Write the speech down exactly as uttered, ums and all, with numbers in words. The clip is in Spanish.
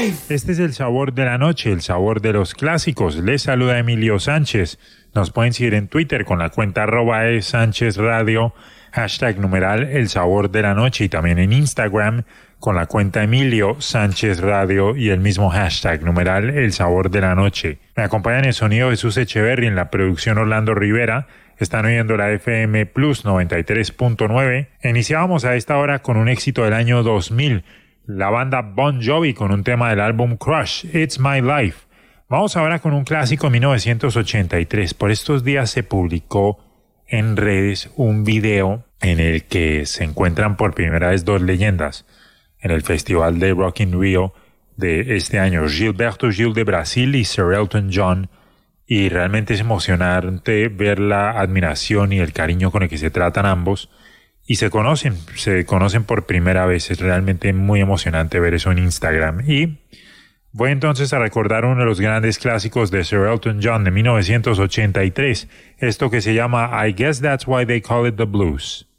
Life. Este es el sabor de la noche, el sabor de los clásicos. Les saluda Emilio Sánchez. Nos pueden seguir en Twitter con la cuenta arroba e Sánchez Radio, hashtag numeral el sabor de la noche, y también en Instagram con la cuenta Emilio Sánchez Radio y el mismo hashtag numeral el sabor de la noche. Me acompaña en el sonido Jesús Echeverry, en la producción Orlando Rivera. Están oyendo la F M Plus noventa y tres punto nueve. Iniciábamos a esta hora con un éxito del año dos mil. La banda Bon Jovi con un tema del álbum Crush, It's My Life. Vamos ahora con un clásico de mil novecientos ochenta y tres. Por estos días se publicó en redes un video en el que se encuentran por primera vez dos leyendas en el Festival de Rock in Rio de este año, Gilberto Gil de Brasil y Sir Elton John, y realmente es emocionante ver la admiración y el cariño con el que se tratan ambos, y se conocen, se conocen por primera vez. Es realmente muy emocionante ver eso en Instagram. Y voy entonces a recordar uno de los grandes clásicos de Sir Elton John de mil novecientos ochenta y tres, esto que se llama I Guess That's Why They Call It the Blues.